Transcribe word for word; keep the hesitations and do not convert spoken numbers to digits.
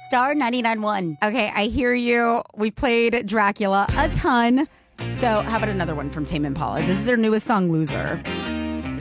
Star ninety-nine point one. Okay, I hear you. We played Dracula a ton. So how about another one from Tame Impala? This is their newest song, Loser.